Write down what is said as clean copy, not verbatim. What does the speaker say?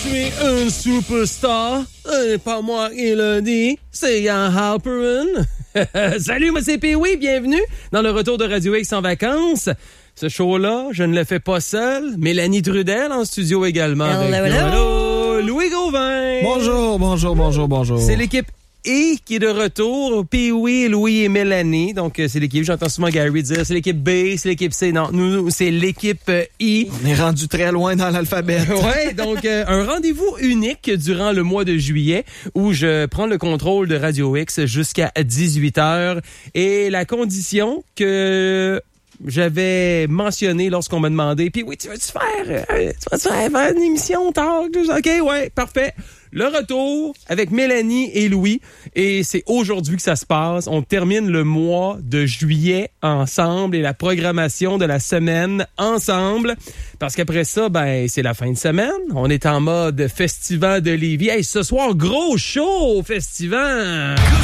suis un superstar. Pas moi qui le dit, c'est Yann Halperin. Salut, moi c'est Pee-Wee, bienvenue dans le retour de Radio X en vacances. Ce show-là, je ne le fais pas seul. Mélanie Trudel en studio également. Hello. Louis Gauvin. Bonjour. C'est l'équipe E qui est de retour. Pee-Wee, Louis et Mélanie. Donc, c'est l'équipe, j'entends souvent Gary dire, c'est l'équipe B, c'est l'équipe C. Non, nous, c'est l'équipe I. On est rendu très loin dans l'alphabet. Ouais, donc, un rendez-vous unique durant le mois de juillet où je prends le contrôle de Radio X jusqu'à 18h. Et la condition que j'avais mentionné lorsqu'on m'a demandé, puis oui, tu vas-tu faire une émission tard? OK, ouais, parfait. Le retour avec Mélanie et Louis, et c'est aujourd'hui que ça se passe. On termine le mois de juillet ensemble et la programmation de la semaine ensemble. Parce qu'après ça, ben c'est la fin de semaine. On est en mode Festival de Lévis. Hey, ce soir, gros show au Festival!